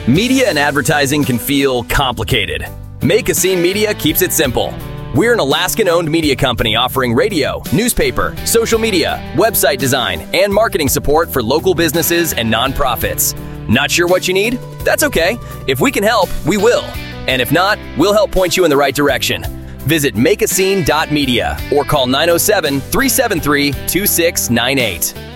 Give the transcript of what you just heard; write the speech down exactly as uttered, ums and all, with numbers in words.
Media and advertising can feel complicated. Make a Scene Media keeps it simple. We're an Alaskan-owned media company offering radio, newspaper, social media, website design, and marketing support for local businesses and nonprofits. Not sure what you need? That's okay. If we can help, we will. And if not, we'll help point you in the right direction. Visit make a scene dot media or call nine oh seven, three seven three, two six nine eight.